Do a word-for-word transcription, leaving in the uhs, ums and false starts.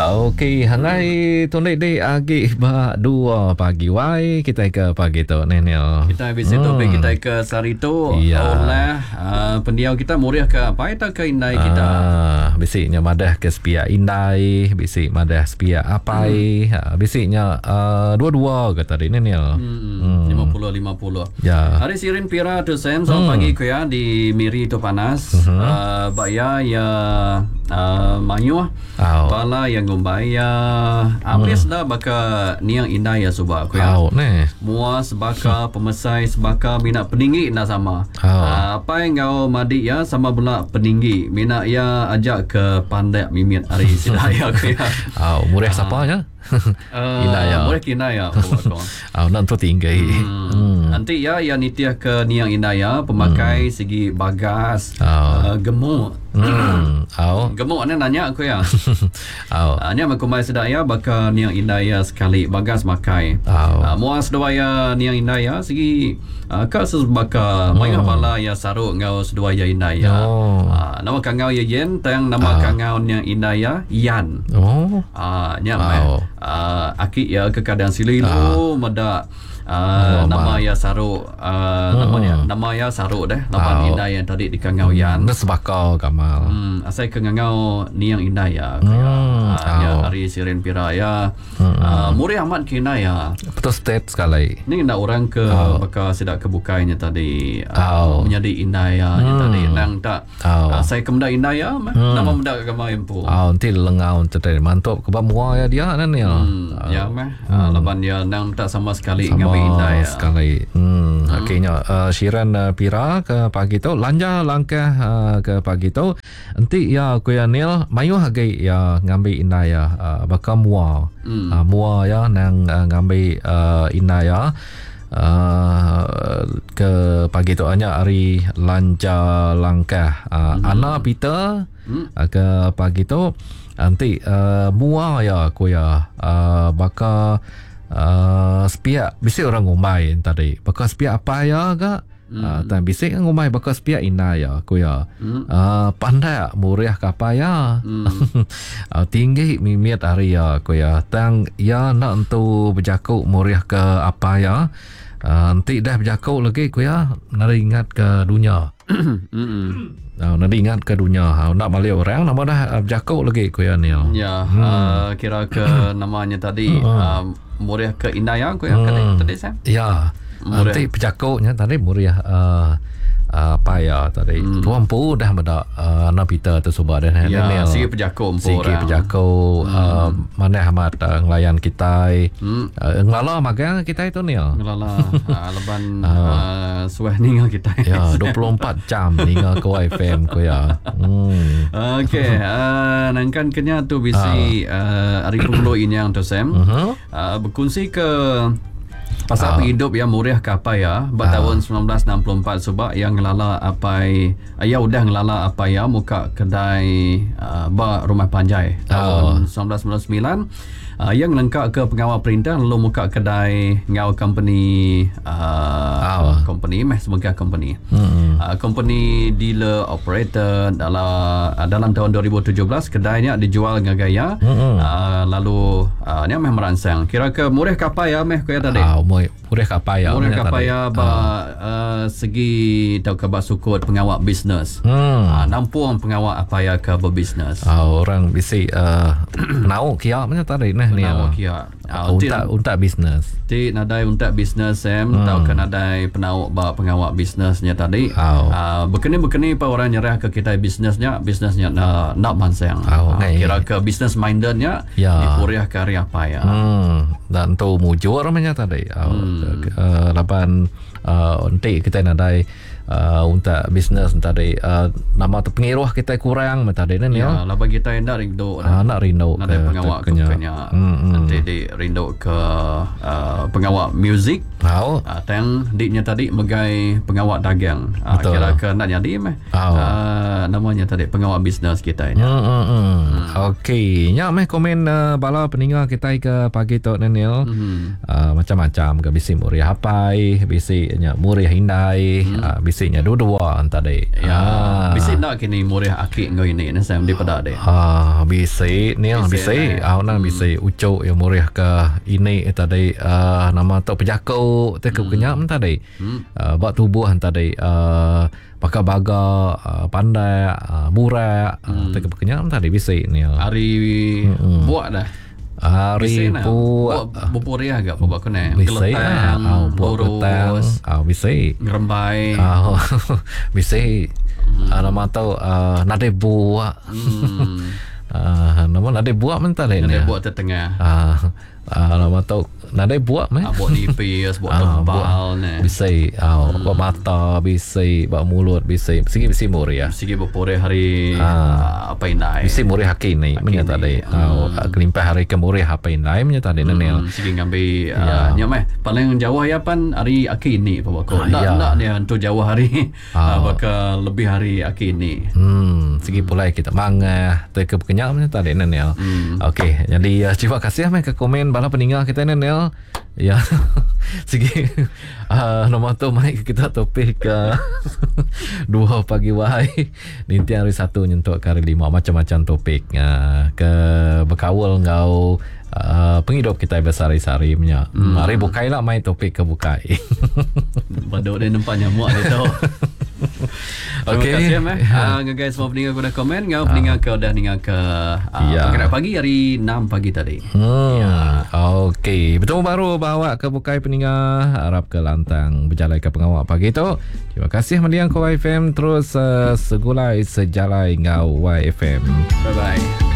Okey, hangai tunai deh agi ba dua pagi wai kita ke pagi tu Nenel. Kita habis hmm. topik kita ke Sarito ya. Oleh uh, pendiau kita muriah ke apa itu ke indai kita. Ah, bisiknya madah ke spia indai, bisik madah spia apai, hmm. bisiknya uh, dua-dua ke tadi Nenel. Hmm. hmm. lima puluh lima puluh. Ya. Hari sirin pira tu Sam selamat hmm. pagi ku ya di Miri tu panas. Hmm. Uh, baya ya uh, mayuh. Oh. Pala yang ngumbaya Abis hmm. dah baka niang indah ya subak aku ya. Oh, ne. Mua sebaka pemesai sebaka minat peninggi dah sama. Oh. Uh, apa yang kau madi ya sama pula peninggi minat ya ajak ke pandai mimit hari sidaya aku ya. Oh, murah uh, siapa ya? Uh, inaya. Murah kinaya aku. Oh, nak tu tinggi. Hmm. Hmm. Nanti ya ya nitiah ke niang inaya pemakai hmm. segi bagas oh. uh, gemuk. Hmm. Oh. Gemuk ni nanya aku ya. Oh. Uh, ni aku mai sedaya baka niang indaya sekali bagas makai. Oh. Uh, muas doaya niang indaya segi uh, ka sebaka hmm. mai bala ya saruk ngau sedoaya indaya. Oh. Uh, nama kangau ya yen tang nama oh. kangau niang indaya Yan. Oh. Ah uh, nya mai. Oh. Uh, aki ya ke kadang sililu oh. mada Uh, oh, nama ya saruk uh, hmm. namanya nama ya saruk deh lapan oh. indah yang tadi di Kangau Yan. Hmm, sebakau Kamal. Hmm, asal ke Ngangau ni yang indah ya. Hmm. Uh, oh. Ya hari sirin pira ya. Hmm. Uh, murih amat kena ya. Betul state sekali. Ni nak orang ke oh. baka sedak kebukainya tadi uh, oh. menjadi indah ya hmm. tadi nang tak oh. uh, saya kemda indah ya hmm. nama menda ke kamar empu. Oh, nanti lengau tadi mantap ke bamua ya dia nan ya. Hmm. Oh. Ya meh uh, lapan dia nang tak sama sekali sama indah ya. Sekali. Hmm, hmm. Akhirnya uh, Shiran uh, pira ke pagi tu lanja langkah uh, ke pagi tu. Nanti ya aku ya Nil mayu hagai ya ngambil indah ya uh, baka mua. Hmm. Uh, mua ya nang uh, ngambil uh, indah ya. Uh, ke pagi tu hanya hari lanja langkah uh, hmm. Ana Peter hmm. uh, ke pagi tu nanti uh, mua ya aku ya uh, baka Uh, spiak bisik orang ngumai tadi baka spiak apa ya ke mm. uh, tan bisik ngumai baka spiak ina ya aku ya mm. uh, pandai murah ke apa ya mm. uh, tinggi mimit hari ya aku ya tang ya nak untuk berjakuk murah ke apa ya uh, nanti dah berjakuk lagi aku ya nak ingat ke dunia Nah, nak ingat ke dunia. Nak balik orang nama dah berjakuk lagi aku ya Neil. Ya, hmm. uh, kira ke namanya tadi uh. uh, murah ke Indaya aku yang hmm. tadi saya. Ya. Murah. Nanti berjakuknya tadi murah uh, uh, apa ya tadi. Hmm. Tuan pu dah ada uh, Napita tu subah dan ya, Neil. Sigi berjakuk Sigi berjakuk hmm. uh, mana amat uh, ngelayan kita. Hmm. Uh, ngelala magang kita itu Neil. Ngelala uh, leban uh, suah ningal kita. Ya, dua puluh empat jam ningal ke F M ko ya. Hmm. Okey, uh, nangkan kenya tu bisi uh, hari puluh ini yang tu Sam. Uh-huh. Uh, berkongsi ke pasal uh. hidup yang murah ke apa ya pada uh. tahun sembilan belas enam puluh empat sebab yang ngelala apa ya udah ngelala apa ya muka kedai uh, ba rumah panjai tahun uh. sembilan belas sembilan puluh sembilan uh, yang lengkap ke pengawal perintah lalu muka kedai ngau company uh, uh. company meh sebagai company hmm. uh, company dealer operator dalam uh, dalam tahun dua ribu tujuh belas kedainya dijual dengan gaya hmm. uh, lalu uh, ni meh merangsang kira ke murah ke apa ya meh kaya tadi uh. Murah kapaya murah kapaya ba uh. uh, segi tau ke sukut pengawal bisnes hmm. uh, nampung pengawal apa ya ke berbisnes uh, orang bisi uh, nau kia mana tadi nah ni nau kia uh, untuk untuk bisnes ti nadai untuk bisnes em hmm. tau kan nadai penau ba pengawal bisnesnya tadi oh. uh, bekeni-bekeni pa orang nyerah ke kita bisnesnya bisnesnya na nak mansang oh, uh, kira ke business mindednya ya. Dipuriah karya apa ya hmm. dan tu mujur namanya tadi Hmm. Uh, lapan uh, nanti kita nadai uh, untuk bisnes tadi uh, nama tu pengiruh kita kurang tadi ni ya lapan kita nak rindu uh, nak rindu nadai pengawal kenya hmm, nanti hmm. di rindu ke uh, pengawal muzik oh. uh, tang diknya tadi megai pengawal dagang uh, kira ke nak jadi meh oh. uh, namanya tadi pengawal bisnes kita ini hmm, hmm, hmm. hmm. Okey nya meh komen uh, bala peninggal kita ke pagi tu Nenil hmm. uh, macam-macam ke bisi murih hapai bisi nya murih hindai hmm. uh, bisi bisiknya dua-dua tadi. Ya, Ah. bisik nak kini murah akik ngau ini ni saya daripada deh. Ah, bisik ni lah bisik. Bisik, Ah, nang bisik ucuk yang murah ke ini tadi ah nama tu pejakau te ke kenyam tadi. Ah, buat tubuh tadi ah pakai baga ah, pandai ah, burak ah, te ke kenyam tadi bisik ni. Hari buat dah. Hari Bisik nak buat buat bupuriah agak buat kau ni. bisik ah ah, buat petang ah bisik. Ngerembai. Ah, bisik. Ah, nama tu ah nade buat. Hmm. Ah, nama nade buat mentah ni. Ada buat tertengah. Ah, ah, nama tu nade buat meh. Ah, buat nipis, buat Ah, tebal ni. Bisik, ah, buat mata, bisik, buat mulut, bisik. Sigi bisik murih ya. Sigi bupuriah hari Ah. ah, apa ini? Bisik murih haki ni, menyata tadi. Ah, kelimpah hari ke murih apa ini, menyata tadi nenel. Hmm, sigi ngambil uh, nyam eh paling jauh ya pan hari aki ni apa kau Ah, nak ya. nak dia untuk jauh hari Ah. ah. bakal lebih hari aki ni. Hmm, segi pula kita mangah, teka kenyal menyata tadi nenel. Hmm. Okey, jadi uh, terima kasih meh ke komen bala peninggal kita nenel. Ya, segi uh, nombor tu mai kita topik uh, dua pagi wahai nanti hari satu nyentuk ke hari lima macam-macam topik uh, ke berkawal ngau uh, penghidup kita bersari-sari punya. Hmm. Mari bukailah mai topik ke bukai. Baduk dia nampak nyamuk dia tu. Terima Okey. kasih meh. Ah guys semua peninggal sudah komen, ngau peninggal ke dah ningal ke uh, Ya. pagi pagi hari enam pagi tadi. Hmm. Ya. Okey, betul baru bawa ke bukai peninggal harap ke lantang berjalan ke pengawal pagi tu. Terima kasih meliang ke Y F M terus uh, segulai sejalai ngau Y F M. Bye bye.